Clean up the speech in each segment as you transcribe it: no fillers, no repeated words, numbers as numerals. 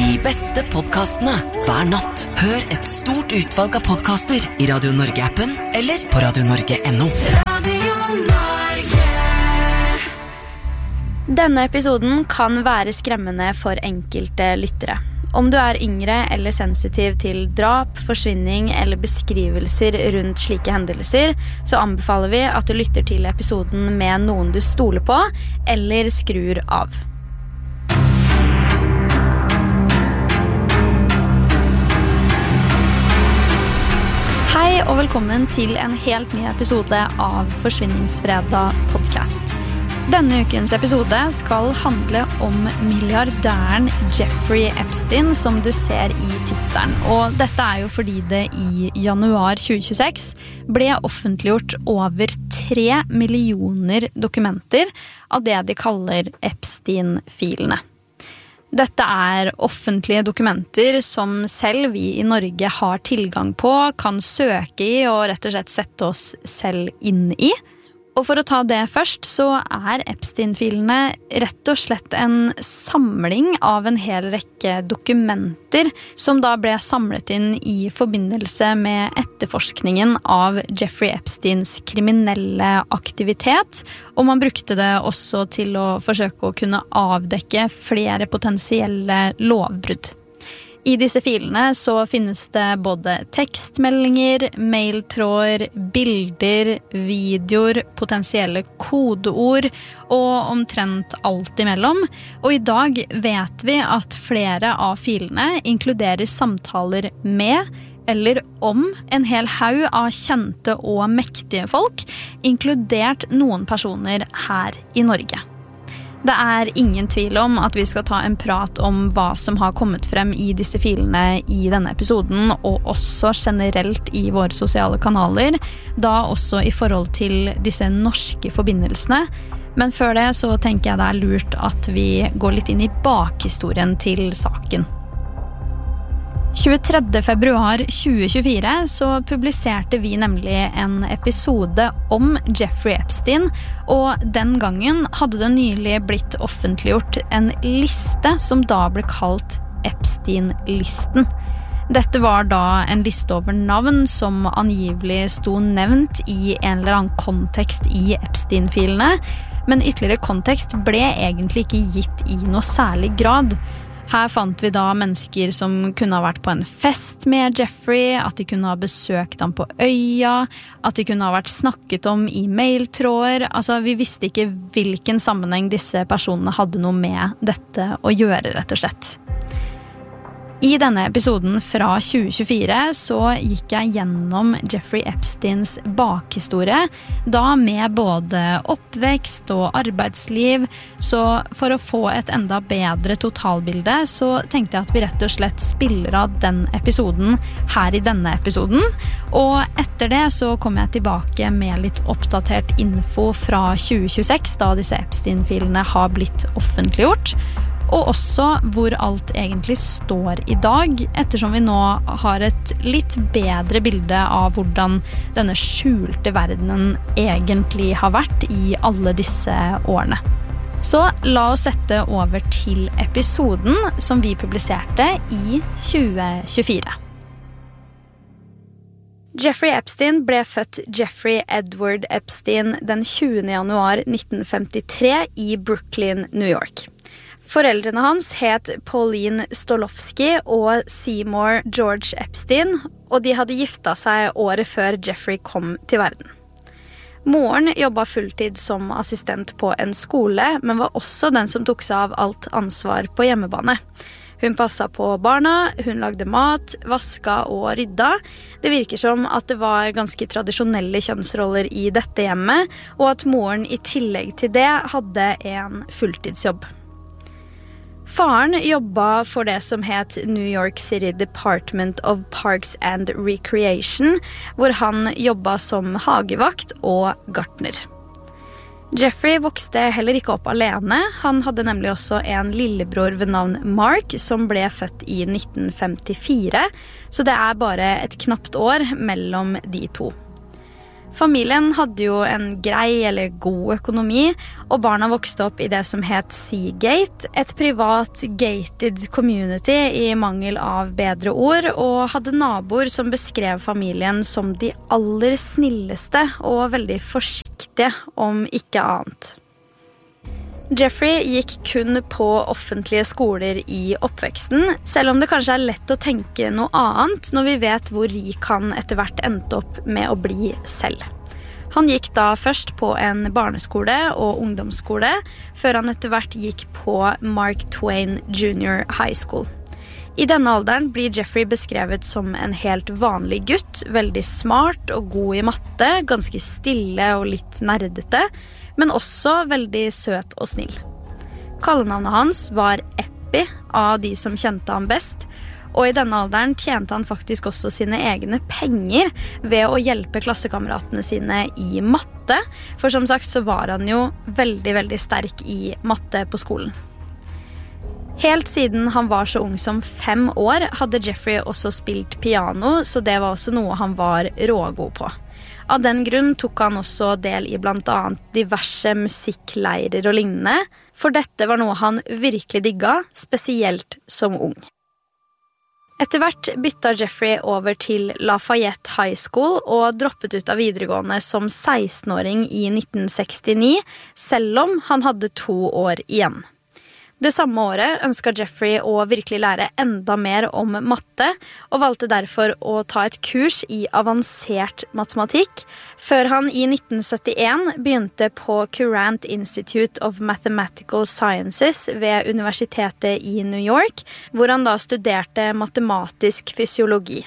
De beste podcastene hver natt. Hør et stort utvalg av podcaster I Radio Norge-appen eller på radionorge.no. Radio Norge. Denne episoden kan være skremmende for enkelte lyttere. Om du yngre eller sensitiv til drap, forsvinning eller beskrivelser rundt slike hendelser, så anbefaler vi at du lytter til episoden med noen du stoler på, eller skrur av. Hei og velkommen til en helt ny episode av Forsvinningsfredag podcast. Denne ukens episode skal handle om milliardæren Jeffrey Epstein, som du ser I tittelen. Og dette jo fordi det I januar 2026 ble offentliggjort over 3 millioner dokumenter av det de kaller Epstein-filene. Dette offentlige dokumenter som selv vi I Norge har tilgang på, kan søke I og rett og slett sette oss selv inn I. Og for å ta det først, så Epstein-filene rett og slett en samling av en hel rekke dokumenter som da ble samlet inn I forbindelse med etterforskningen av Jeffrey Epsteins kriminelle aktivitet, og man brukte det også til å forsøke å kunne avdekke flere potensielle lovbrudd. I disse filene så finnes det både tekstmeldinger, mailtråder, bilder, videoer, potensielle kodeord og omtrent alt imellom. Og I dag vet vi at flere av filene inkluderer samtaler med eller om en hel haug av kjente og mektige folk, inkludert noen personer her I Norge. Det ingen tvil om at vi skal ta en prat om hva som har kommet frem I disse filene I denne episoden, og også generelt I våre sosiale kanaler, da også I forhold til disse norske forbindelsene. Men før det så tenker jeg det lurt at vi går litt inn I bakhistorien til saken. 23. februar 2024 så publiserte vi nemlig en episode om Jeffrey Epstein, og den gangen hadde det nylig blitt offentliggjort en liste som da ble kalt Epstein-listen. Dette var da en liste over navn som angivelig sto nevnt I en eller annen kontekst I Epstein-filene, men ytterligere kontekst ble egentlig ikke gitt I noe særlig grad. Her fant vi da mennesker som kunne ha vært på en fest med Jeffrey, at de kunne ha besøkt ham på øya, at de kunne ha vært snakket om I mailtråder. Altså, vi visste ikke hvilken sammenheng disse personene hadde noe med dette å gjøre, rett og slett. I denne episoden fra 2024 så gikk jeg gjennom Jeffrey Epsteins bakhistorie, da med både oppvekst og arbeidsliv, så for å få et enda bedre totalbilde så tenkte jeg at vi rett og slett spiller av den episoden her I denne episoden, og etter det så kommer jeg tilbake med litt oppdatert info fra 2026, da disse Epstein-filene har blitt offentliggjort, og også hvor alt egentlig står I dag, ettersom vi nå har et litt bedre bilde av hvordan denne skjulte verdenen egentlig har vært I alle disse årene. Så la oss sette over til episoden som vi publiserte I 2024. Jeffrey Epstein ble født Jeffrey Edward Epstein den 20. januar 1953 I Brooklyn, New York. Foreldrene hans het Pauline Stolowski og Seymour George Epstein, og de hadde gifta seg året før Jeffrey kom til verden. Moren jobbet fulltid som assistent på en skole, men var også den som tok seg av alt ansvar på hjemmebane. Hun passet på barna, hun lagde mat, vaska og rydda. Det virker som at det var ganske tradisjonelle kjønnsroller I dette hjemmet, og at moren I tillegg til det hadde en fulltidsjobb. Faren jobbet for det som het New York City Department of Parks and Recreation, hvor han jobbet som hagevakt og gartner. Jeffrey vokste heller ikke opp alene. Han hadde nemlig også en lillebror ved navn Mark, som ble født I 1954, så det bare et knapt år mellom de to. Familien hadde jo en grei eller god økonomi, og barna vokste opp i det som het Seagate, et privat gated community i mangel av bedre ord, og hadde naboer som beskrev familien som de aller snilleste og veldig forsiktige, om ikke annet. Jeffrey gikk kun på offentlige skoler i oppveksten, selv om det kanskje lett å tenke noe annet når vi vet hvor rik han etter hvert endte opp med å bli selv. Han gikk da først på en barneskole og ungdomsskole, før han etter hvert gikk på Mark Twain Junior High School. I denne alderen blir Jeffrey beskrevet som en helt vanlig gutt, veldig smart og god i matte, ganske stille og litt nerdete, men også veldig søt og snill. Kallenavnet hans var Epi av de som kjente ham best, og i denne alderen tjente han faktisk også sine egne penger ved å hjelpe klassekameratene sine i matte, for som sagt så var han jo veldig, veldig sterk i matte på skolen. Helt siden han var så ung som 5 år hadde Jeffrey også spilt piano, så det var også noe han var rågod på. Av den grunn tok han også del i blant annet diverse musikkleirer og lignende, for dette var noe han virkelig digget, spesielt som ung. Etter hvert bytta Jeffrey over til Lafayette High School og droppet ut av videregående som 16-åring i 1969, selv om han hadde 2 år igjen. Det samme året ønsket Jeffrey å virkelig lære enda mer om matte, og valgte derfor å ta et kurs i avansert matematikk, før han i 1971 begynte på Courant Institute of Mathematical Sciences ved Universitetet i New York, hvor han da studerte matematisk fysiologi.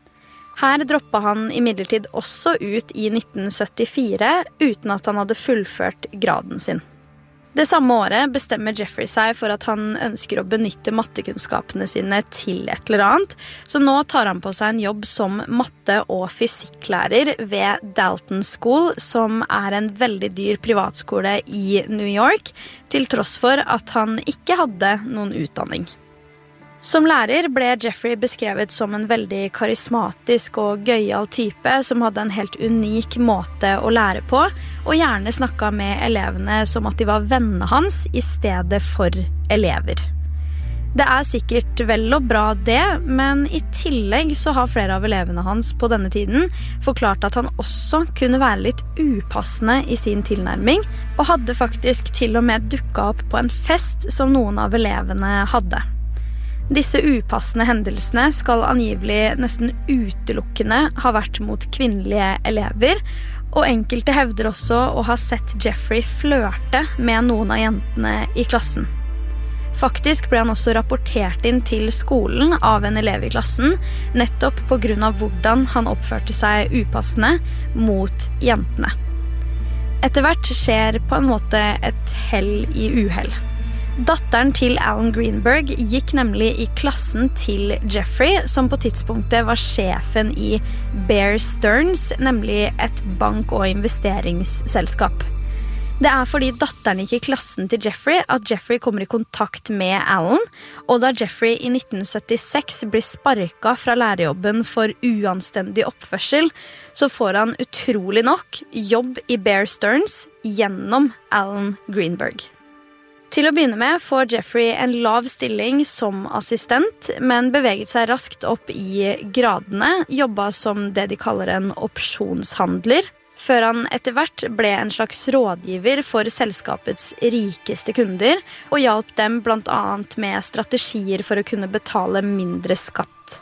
Her droppet han imidlertid også ut i 1974, uten at han hadde fullført graden sin. Det samme året bestemmer Jeffrey seg for at han ønsker å benytte mattekunnskapene sine til et eller annet, så nå tar han på seg en jobb som matte- og fysikklærer ved Dalton School, som er en veldig dyr privatskole i New York, til tross for at han ikke hadde noen utdanning. Som lærer ble Jeffrey beskrevet som en veldig karismatisk og gøyal type som hadde en helt unik måte å lære på, og gjerne snakket med elevene som at de var vennene hans i stedet for elever. Det er sikkert vel og bra det, men i tillegg så har flere av elevene hans på denne tiden forklart at han også kunne være litt upassende i sin tilnærming, og hadde faktisk til og med dukket opp på en fest som noen av elevene hadde. Disse upassende hendelsene skal angivelig nesten utelukkende ha vært mot kvinnelige elever, og enkelte hevder også å ha sett Jeffrey flørte med noen av jentene i klassen. Faktisk ble han også rapportert inn til skolen av en elev i klassen, nettopp på grunn av hvordan han oppførte seg upassende mot jentene. Etter hvert skjer på en måte et hell i uhell. Datteren til Alan Greenberg gikk nemlig i klassen til Jeffrey, som på tidspunktet var sjefen i Bear Stearns, nemlig et bank- og investeringsselskap. Det er fordi datteren gikk i klassen til Jeffrey at Jeffrey kommer i kontakt med Alan, og da Jeffrey i 1976 blir sparket fra lærerjobben for uanstendig oppførsel, så får han utrolig nok jobb i Bear Stearns gjennom Alan Greenberg. Til å begynne med får Jeffrey en lav stilling som assistent, men beveget seg raskt opp i gradene, jobbet som det de kaller en opsjonshandler, før han etter hvert ble en slags rådgiver for selskapets rikeste kunder, og hjalp dem blant annet med strategier for å kunne betale mindre skatt.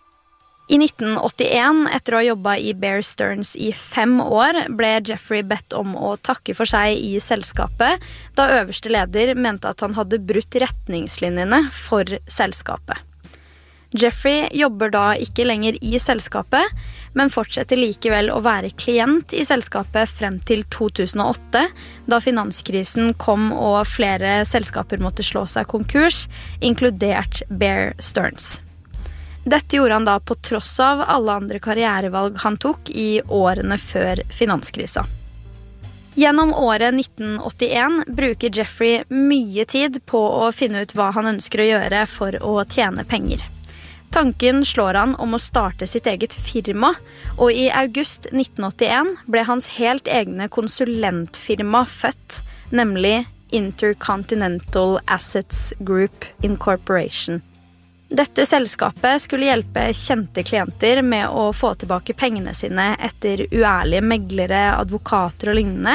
I 1981, etter å ha jobbet i Bear Stearns i 5 år, ble Jeffrey bedt om å takke for seg i selskapet, da øverste leder mente at han hadde brutt retningslinjene for selskapet. Jeffrey jobber da ikke lenger i selskapet, men fortsetter likevel å være klient i selskapet frem til 2008, da finanskrisen kom og flere selskaper måtte slå seg konkurs, inkludert Bear Stearns. Dette gjorde han da på tross av alle andre karrierevalg han tok i årene før finanskrisa. Gjennom året 1981 bruker Jeffrey mye tid på å finne ut hva han ønsker å gjøre for å tjene penger. Tanken slår han om å starte sitt eget firma, og i august 1981 ble hans helt egne konsulentfirma født, nemlig Intercontinental Assets Group Incorporation. Dette selskapet skulle hjelpe kjente klienter med å få tilbake pengene sine etter uærlige meglere, advokater og lignende,